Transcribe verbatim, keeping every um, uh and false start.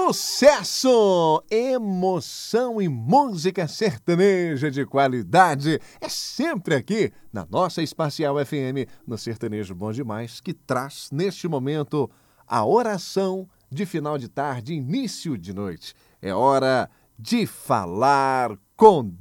Sucesso, emoção e música sertaneja de qualidade é sempre aqui na nossa Espacial F M, no Sertanejo Bom Demais, que traz neste momento a oração de final de tarde, início de noite. É hora de falar com